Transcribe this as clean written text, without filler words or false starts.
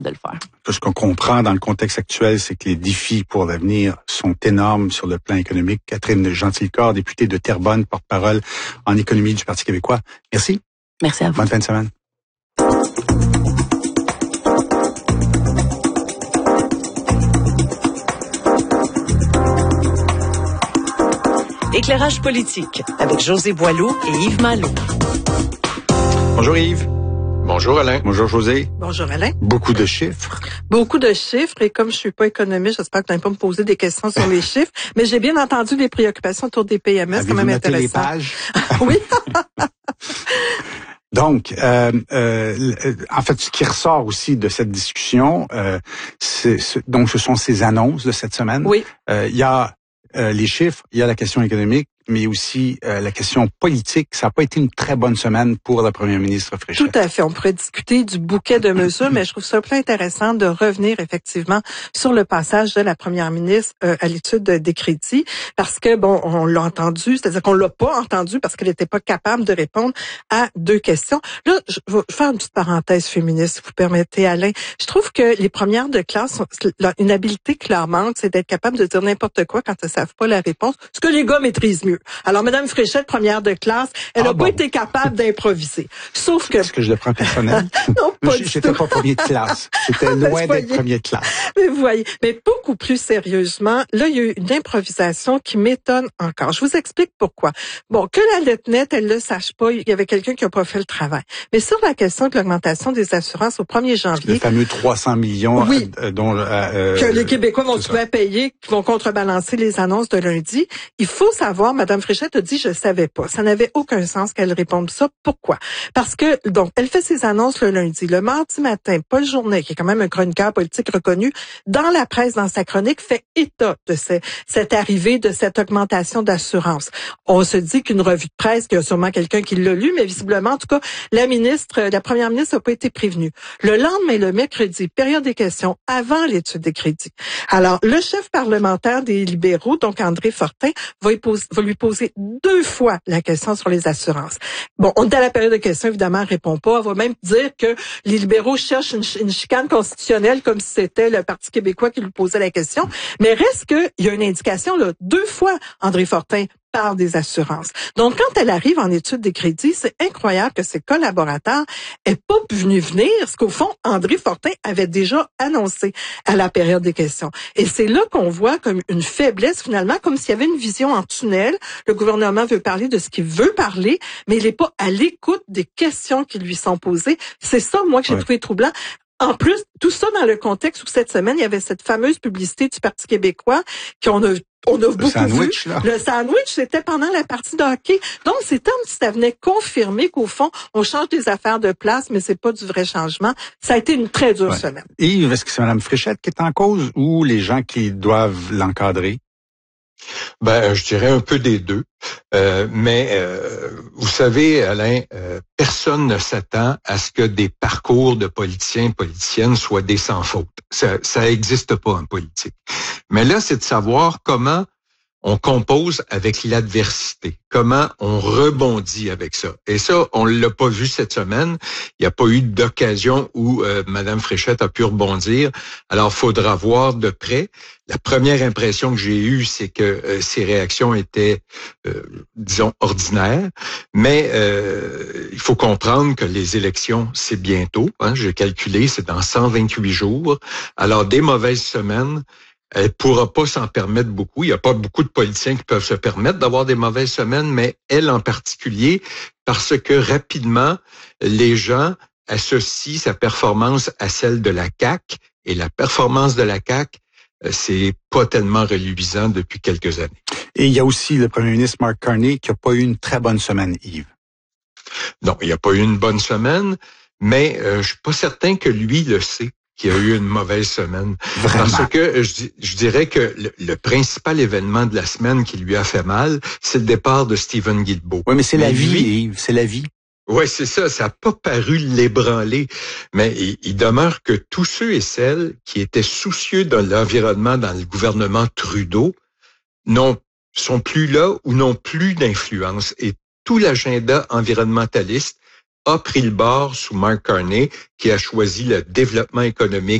de le faire. Ce qu'on comprend dans le contexte actuel, c'est que les défis pour l'avenir sont énormes sur le plan économique. Catherine Gentilcorps, députée de Terrebonne, porte-parole en économie du Parti québécois. Merci. Merci à vous. Bonne fin de semaine. Éclairage politique avec José Boileau et Yves Malo. Bonjour Yves. Bonjour Alain. Bonjour José. Bonjour Alain. Beaucoup de chiffres. Beaucoup de chiffres et comme je suis pas économiste, j'espère que tu n'allais pas me poser des questions sur les chiffres, mais j'ai bien entendu les préoccupations autour des PME, c'est quand même noté intéressant. Les pages? Oui. Donc, en fait, ce qui ressort aussi de cette discussion, donc ce sont ces annonces de cette semaine. Oui. Il y a les chiffres, il y a la question économique, mais aussi la question politique. Ça n'a pas été une très bonne semaine pour la première ministre Fréchette. Tout à fait. On pourrait discuter du bouquet de mesures, mais je trouve ça un peu intéressant de revenir effectivement sur le passage de la première ministre à l'étude des crédits, parce que, bon, on l'a entendu, c'est-à-dire qu'on l'a pas entendu parce qu'elle n'était pas capable de répondre à deux questions. Là, je vais faire une petite parenthèse féministe, si vous permettez, Alain. Je trouve que les premières de classe, une habileté qui leur manque, c'est d'être capable de dire n'importe quoi quand elles savent pas la réponse, ce que les gars maîtrisent mieux. Alors, Madame Fréchette, première de classe, elle n'a pas été capable d'improviser. Sauf que... Est-ce que je le prends personnel? Non, pas du tout. J'étais pas premier de classe. J'étais loin d'être premier de classe. Mais vous voyez, mais beaucoup plus sérieusement, là, il y a eu une improvisation qui m'étonne encore. Je vous explique pourquoi. Bon, que la lettre-nette, elle le sache pas, il y avait quelqu'un qui n'a pas fait le travail. Mais sur la question de l'augmentation des assurances au 1er janvier... Le fameux 300 millions oui, dont... que les Québécois vont trouver à payer, qui vont contrebalancer les annonces de lundi. Il faut savoir, Madame Fréchette a dit, je savais pas. Ça n'avait aucun sens qu'elle réponde ça. Pourquoi? Parce que, donc, elle fait ses annonces le lundi. Le mardi matin, Paul Journet, qui est quand même un chroniqueur politique reconnu, dans la presse, dans sa chronique, fait état de cette arrivée, de cette augmentation d'assurance. On se dit qu'une revue de presse, qu'il y a sûrement quelqu'un qui l'a lu, mais visiblement, en tout cas, la première ministre n'a pas été prévenue. Le lendemain, le mercredi, période des questions, avant l'étude des crédits. Alors, le chef parlementaire des libéraux, donc André Fortin, va lui poser 2 fois la question sur les assurances. Bon, on est à la période de questions, évidemment, elle répond pas. Elle va même dire que les libéraux cherchent une chicane constitutionnelle comme si c'était le Parti québécois qui lui posait la question. Mais reste qu'il y a une indication, là, 2 fois, André Fortin parle des assurances. Donc, quand elle arrive en étude des crédits, c'est incroyable que ses collaborateurs aient pas venir, ce qu'au fond, André Fortin avait déjà annoncé à la période des questions. Et c'est là qu'on voit comme une faiblesse, finalement, comme s'il y avait une vision en tunnel. Le gouvernement veut parler de ce qu'il veut parler, mais il n'est pas à l'écoute des questions qui lui sont posées. C'est ça, moi, que j'ai trouvé troublant. En plus, tout ça dans le contexte où cette semaine, il y avait cette fameuse publicité du Parti québécois qu'on a beaucoup sandwich, vu. Là. Le sandwich, c'était pendant la partie de hockey. Donc, c'est comme si ça venait confirmer qu'au fond, on change des affaires de place, mais c'est pas du vrai changement. Ça a été une très dure semaine. Et est-ce que c'est Mme Fréchette qui est en cause ou les gens qui doivent l'encadrer? Je dirais un peu des deux. Mais vous savez, Alain, personne ne s'attend à ce que des parcours de politiciens et politiciennes soient des sans faute. Ça existe pas en politique. Mais là, c'est de savoir comment on compose avec l'adversité, comment on rebondit avec ça. Et ça, on l'a pas vu cette semaine. Il n'y a pas eu d'occasion où Mme Fréchette a pu rebondir. Alors, faudra voir de près. La première impression que j'ai eue, c'est que ses réactions étaient, disons, ordinaires. Mais il faut comprendre que les élections, c'est bientôt. J'ai calculé, c'est dans 128 jours. Alors, des mauvaises semaines, elle pourra pas s'en permettre beaucoup. Il n'y a pas beaucoup de politiciens qui peuvent se permettre d'avoir des mauvaises semaines, mais elle en particulier, parce que rapidement, les gens associent sa performance à celle de la CAQ, et la performance de la CAQ, c'est pas tellement reluisant depuis quelques années. Et il y a aussi le premier ministre Mark Carney qui n'a pas eu une très bonne semaine, Yves. Non, il n'y a pas eu une bonne semaine, mais je suis pas certain que lui le sait. Qui a eu une mauvaise semaine. Vraiment? Parce que je dirais que le principal événement de la semaine qui lui a fait mal, c'est le départ de Stephen Guilbeault. Oui, mais c'est la vie, Yves, c'est la vie. Oui, c'est ça. Ça n'a pas paru l'ébranler. Mais il demeure que tous ceux et celles qui étaient soucieux de l'environnement dans le gouvernement Trudeau sont plus là ou n'ont plus d'influence. Et tout l'agenda environnementaliste a pris le bord sous Mark Carney, qui a choisi le développement économique